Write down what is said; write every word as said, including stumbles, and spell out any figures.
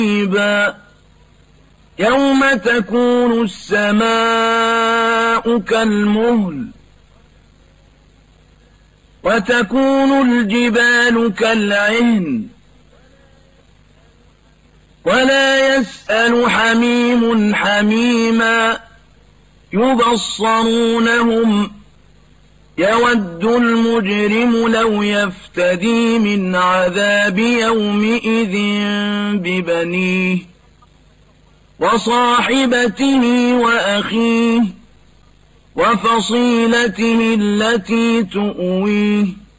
حسيبا يوم تكون السماء كالمهل وتكون الجبال كالعهن ولا يسأل حميم حميما يبصرونهم يود المجرم لو يفتدي من عذاب يومئذ ببنيه وصاحبته وأخيه وفصيلته التي تؤويه